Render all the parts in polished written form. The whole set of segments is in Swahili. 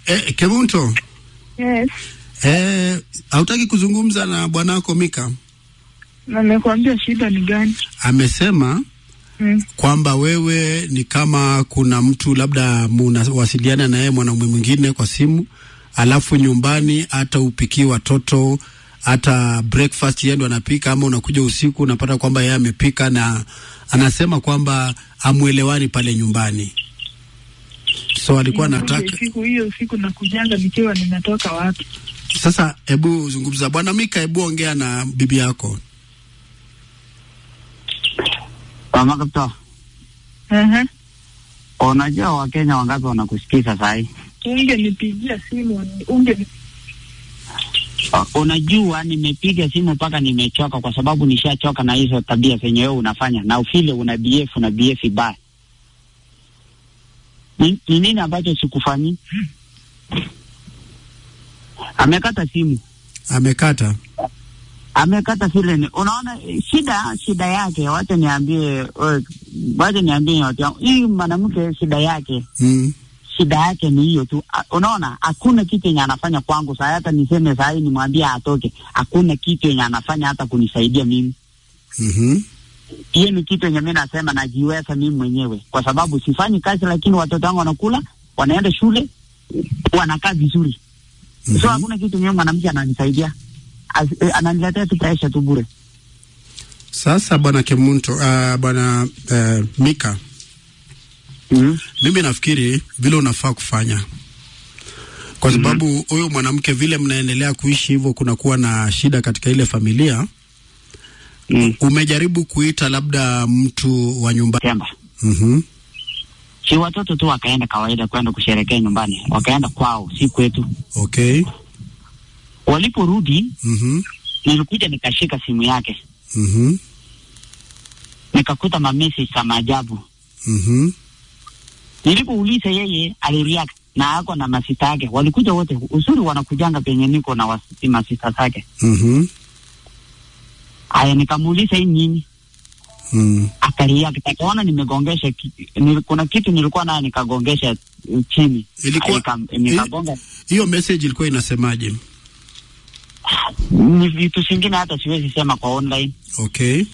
Kemunto. Yes. Hautaki kuzungumza na bwanako Mika? Namekwambia shida ni gani? Amesema kwamba wewe ni kama kuna mtu labda mnawasiliana na yeye mwanaume mwingine kwa simu, alafu nyumbani hata upiki watoto, hata breakfast yeye ndo anapika, ama unakuja usiku unapata kwamba yeye amepika, na anasema kwamba amuelewani pale nyumbani. So alikuwa anataka siku na kujanga nikiwa ninatoka wapi. Sasa hebu zungumza bwana Mika, hebu ongea na bibi yako. Mama kapta. Unajua Wakenya wangapi wanakusikiza sasa hivi? Ungenipigia simu, unajua nimepiga simu mpaka nimechoka, kwa sababu nishachoka na hizo tabia zenye wewe unafanya, na ufile una BF baya. Ni nini ambacho sikufanyi? Amekata simu. Amekata vile. Unaona shida yake, wacha niambie hii mwanamke shida yake. Shida yake ni hiyo tu. Unaona hakuna kitu yenye anafanya kwangu. Sasa hata niseme sasa nimwambie atoke, hakuna kitu yenye anafanya hata kunisaidia mimi. Hiyo ni kitu yenye mimi nasema najiweza mimi mwenyewe, kwa sababu sifanyi kazi, lakini watoto wangu wanakula, wanaenda shule, wanakaa vizuri. So hakuna kitu mimi mwanamke ananisaidia. Ananiletea tu pressure tu bure. Sasa bwana Kemunto, bwana Mika, mimi nafikiri vile unafaa kufanya, kwa sababu huyo mwanamke vile mnaendelea kuishi hivyo kunakuwa na shida katika ile familia. Umejaribu kuita labda mtu wa nyumbani? Si watoto tu wakaenda kawaida kwenda kusherehekea nyumbani, wakaenda kwao, si kwetu. Okay. Waliporudi, nilikuja nikashika simu yake. Nikakuta message za maajabu. Nilipouliza yeye alireact na ako na masita yake. Walikuja wote, usuri wanakujanga penye niko na masita zake. Aya, nikamuuliza hii nini? Akareact, akaona nimegongesha kuna kitu nilikuwa nayo nikagongesha chini. Nikagonga. Hiyo message ilikuwa inasemaje? Ni vitu vingine hata siwezi sema kwa online. Okay.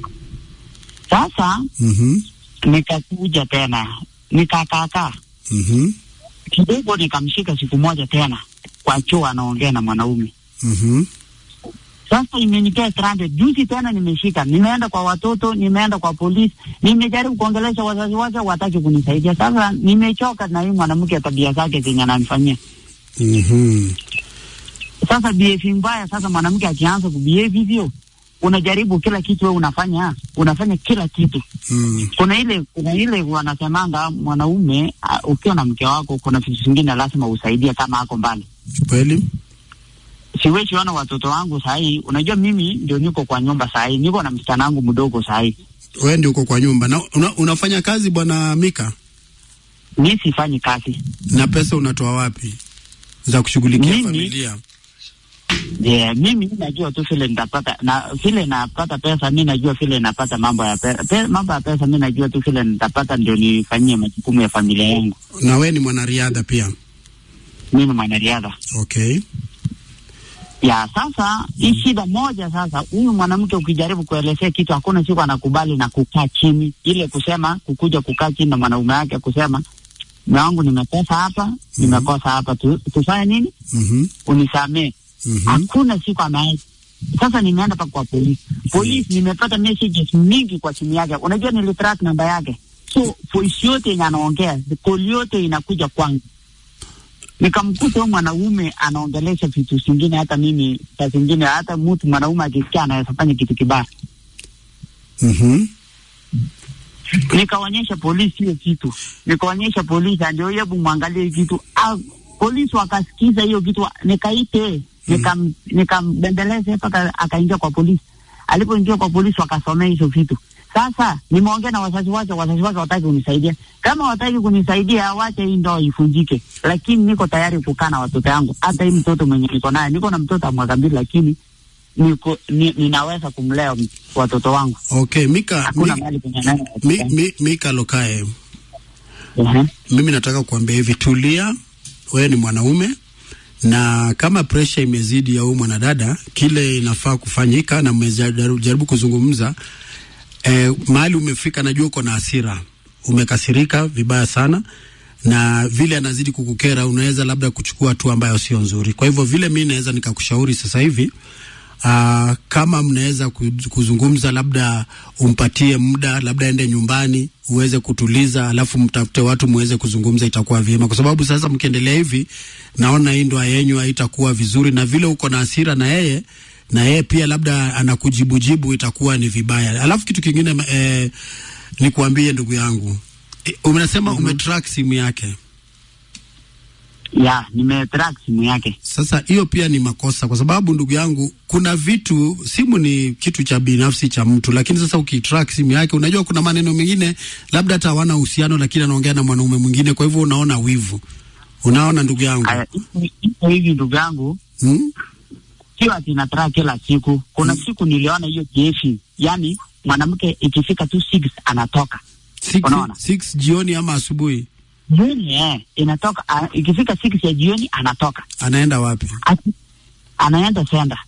Sasa nikakuja tena, nikakaa kidogo, nikamshika siku moja tena kwa choo anaongea na mwanaume. Sasa imenipea stranded. Juzi tena nimeshika, nimeenda kwa watoto, nimeenda kwa polisi, nimejaribu kuongelesha wazazi wake, wataki kunisaidia. Sasa nimechoka na hii mwanamke tabia zake zenye ananifanyia. Sasa behave mbaya. Sasa mwanamke akianza kubehave hivyo, unajaribu kila kitu wewe unafanya kila kitu. Kuna ile wanasemanga mwanaume ukiwa na mke wako kuna vitu vingine lazima usaidie kama ako mbali. Kweli? Siwezi ona watoto wangu sahi, unajua mimi ndio niko kwa nyumba sahi, niko na msichana wangu mdogo sahi. Wewe ndio uko kwa nyumba. Na unafanya kazi bwana Mika? Mimi sifanyi kazi. Na pesa unatoa wapi za kushughulikia familia? Mimi najua tu vile nitapata, na vile napata pesa mimi najua vile napata. Mambo ya pesa mimi najua tu vile nitapata, ndio nifanyie majukumu ya familia yangu. Na wewe ni mwanariadha pia? Mimi ni mwanariadha. Okay. Sasa hii shida moja. Sasa huyu mwanamke ukijaribu kuelezea kitu, hakuna siku anakubali na kukaa chini, ile kusema kukuja kukaa chini na mwanaume wake kusema mume wangu nimekosa hapa, nimekosa hapa, tufanye nini? Unisamee. Hakuna siku anaye. Sasa nimeenda pa kwa polisi, nimepata messages mingi kwa simu yake. Unajua nilitrack namba yake. So voice yote yenye anaongea, call yote inakuja kwangu. Nikamkuta mwanaume anaongelesha vitu vingine, hata mimi saa zingine hata mtu mwanaume akisikia anaweza fanya kitu kibaya. Nikaonyesha polisi hiyo kitu. Nikaonyesha polisi, ndio hebu muangalie kitu. Polisi wakasikiza hiyo kitu, nikaite, nikambembeleza mpaka akaingia kwa polisi. Alipoingia kwa polisi wakasomea hizo vitu. Sasa nimeongea na wazazi wake wataki kunisaidia. Kama wataki kunisaidia, awache hii ndoa ifunjike. Lakini niko tayari kukaa na watoto wangu. Hata hii mtoto mwenye niko naye, niko na mtoto wa mwaka 2, lakini ninaweza kumlea watoto wangu. Okay, Mika, Mika Lokae. Mimi nataka kuambia hivi, tulia, wewe ni mwanaume, na kama pressure imezidi ya huyu mwanadada, kile inafaa kufanyika na mmejaribu kuzungumza, mahali umefika, najua uko na hasira, umekasirika vibaya sana, na vile anazidi kukukera, unaweza labda kuchukua hatua ambayo sio nzuri. Kwa hivyo vile mimi naweza nikakushauri sasa hivi, kama mnaweza kuzungumza, labda umpatie muda, labda ende nyumbani uweze kutuliza, alafu mtafute watu muweze kuzungumza, itakuwa vyema. Kwa sababu sasa mkiendelea hivi, naona hii ndoa yenu haitakuwa vizuri, na vile uko na hasira na yeye pia labda anakujibu, itakuwa ni vibaya. Alafu kitu kingine nikuambie ndugu yangu, unasema umetrack simu yake. Ya, nimetrack simu yake. Sasa hiyo pia ni makosa, kwa sababu ndugu yangu, kuna vitu, simu ni kitu cha binafsi cha mtu, lakini sasa ukitrack simu yake, unajua kuna maneno mengine labda hata hawana uhusiano, lakini anaongea na mwanaume mwingine, kwa hivyo unaona wivu. Unaona ndugu yangu? Hivi ndugu yangu, sio ati natrack kila siku. Kuna siku niliona hiyo jeshi, yani mwanamke ikifika tu 6 anatoka. 6 jioni ama asubuhi? Jioni, inatoka. Ikifika 6 ya jioni anatoka. Anaenda wapi? Anaenda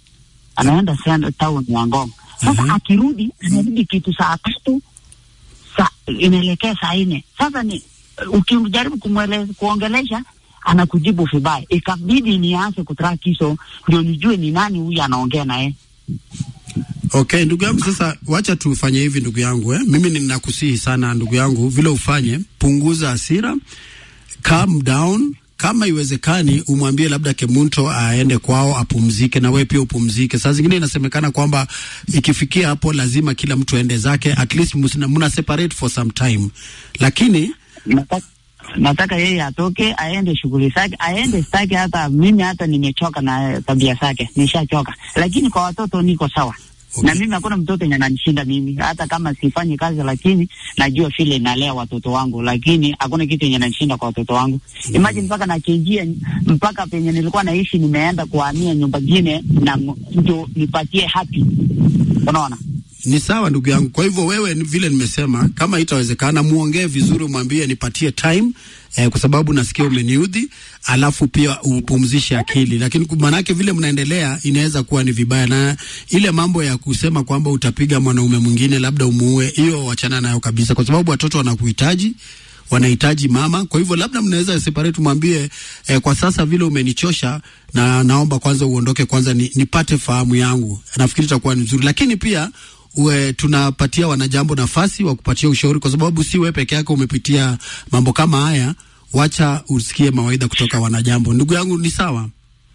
Senda town ya Ngong. Sasa akirudi, anarudi kitu saa 3, inaelekea saa 4. Sasa ni ukijaribu kuongelesha, anakujibu vibaya. Ikabidi nianze kutrack hizo ndio nijue ni nani huyu anaongea naye. Okay, ndugu yangu, sasa wacha tufanye hivi ndugu yangu, mimi ninakusihi sana ndugu yangu, vile ufanye, punguza hasira, calm down. Kama iwezekani, umwambie labda Kemunto aende kwao apumzike, na wewe pia upumzike. Saa zingine inasemekana kwamba ikifikia hapo lazima kila mtu aende zake, at least muna separate for some time. Lakini nataka yeye atoke, aende shughuli zake, aende staki. Hata mimi hata nimechoka na tabia zake, nishachoka. Lakini kwa watoto niko sawa. Okay. Na mimi hakuna mtoto yenye ananishinda mimi, hata kama sifanyi kazi, lakini najua vile nalea watoto wangu, lakini hakuna kitu yenye ananishinda kwa watoto wangu. Imagine mpaka nachenjia, mpaka penye nilikuwa naishi nimeenda kuhamia nyumba nyingine na ndio nipatie happy. Unaona? Ni sawa ndugu yangu. Kwa hivyo wewe, vile nimesema, kama itawezekana muongee vizuri, mwambie nipatie time, kwa sababu nasikia umeniudhi, alafu pia upumzishe akili. Lakini manake vile mnaendelea inaweza kuwa ni vibaya, na ile mambo ya kusema kwamba utapiga mwanaume mwingine labda umuue, hiyo wachana nayo kabisa, kwa sababu watoto wanakuhitaji, wanahitaji mama. Kwa hivyo labda mnaweza separate, mwambie kwa sasa vile umenichosha, na naomba kwanza uondoke kwanza, nipate fahamu yangu. Nafikiri itakuwa ni nzuri. Lakini pia tunapatia wanajambo nafasi wa kupatia ushauri, kwa sababu si wewe peke yako umepitia mambo kama haya. Wacha usikie mawaidha kutoka wanajambo. Ndugu yangu, ni sawa?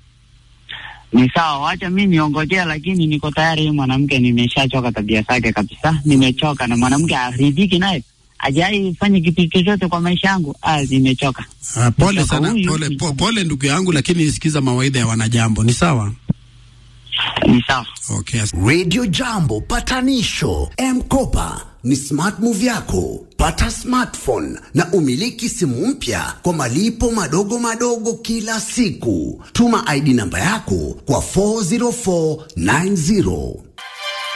Ni sawa, wacha mimi niongojea, lakini niko tayari. Mwanamke nimeshachoka tabia zake kabisa, nimechoka na mwanamke aridhiki naye, ajai fanye kitu chochote kwa maisha yangu. Nimechoka. Pole sana, pole ndugu yangu, lakini sikiza mawaidha ya wanajambo. Ni sawa? Ni sawa. Okay. Radio Jambo patanisho. M-Kopa ni smart move yako. Pata smartphone na umiliki simu mpya kwa malipo madogo madogo kila siku. Tuma ID namba yako kwa 40490.